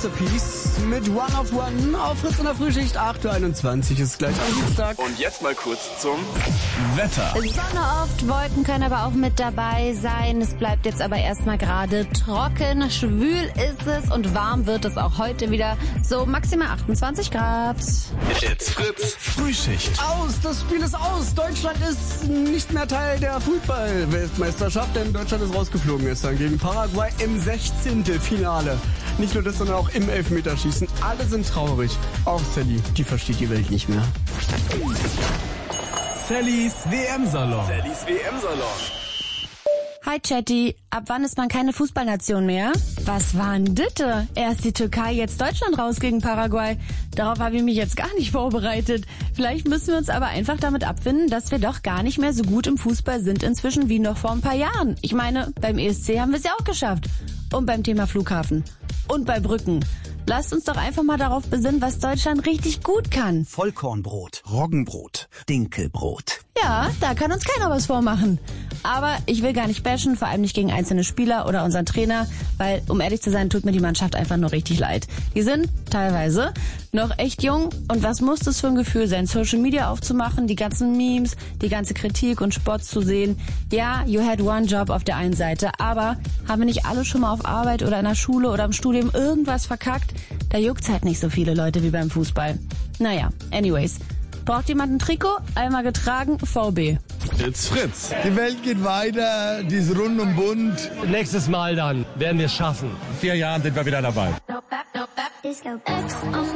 Masterpiece mit One of One auf Fritz in der Frühschicht. 8.21 Uhr ist gleich am Dienstag. Und jetzt mal kurz zum Wetter. Sonne oft, Wolken können aber auch mit dabei sein. Es bleibt jetzt aber erstmal gerade trocken. Schwül ist es und warm wird es auch heute wieder. So maximal 28 Grad. It's Fritz Frühschicht. Aus, das Spiel ist aus. Deutschland ist nicht mehr Teil der Fußball-Weltmeisterschaft, denn Deutschland ist rausgeflogen gestern gegen Paraguay im 16. Finale. Nicht nur das, sondern auch im Elfmeterschießen. Alle sind traurig. Auch Sally, die versteht die Welt nicht mehr. Sallys WM-Salon. Sallys WM-Salon. Hi Chatty, ab wann ist man keine Fußballnation mehr? Was war denn Ditte? Erst die Türkei, jetzt Deutschland raus gegen Paraguay. Darauf habe ich mich jetzt gar nicht vorbereitet. Vielleicht müssen wir uns aber einfach damit abfinden, dass wir doch gar nicht mehr so gut im Fußball sind inzwischen wie noch vor ein paar Jahren. Ich meine, beim ESC haben wir es ja auch geschafft. Und beim Thema Flughafen. Und bei Brücken. Lasst uns doch einfach mal darauf besinnen, was Deutschland richtig gut kann. Vollkornbrot, Roggenbrot, Dinkelbrot. Ja, da kann uns keiner was vormachen. Aber ich will gar nicht bashen, vor allem nicht gegen einzelne Spieler oder unseren Trainer, weil, um ehrlich zu sein, tut mir die Mannschaft einfach nur richtig leid. Die sind teilweise noch echt jung und was muss das für ein Gefühl sein, Social Media aufzumachen, die ganzen Memes, die ganze Kritik und Spott zu sehen. Ja, you had one job auf der einen Seite, aber haben wir nicht alle schon mal auf Arbeit oder in der Schule oder im Studium irgendwas verkackt? Da juckt's halt nicht so viele Leute wie beim Fußball. Naja, anyways. Braucht jemand ein Trikot? Einmal getragen, VB. It's Fritz. Die Welt geht weiter, die ist rund und bunt. Nächstes Mal dann werden wir es schaffen. In 4 Jahren sind wir wieder dabei.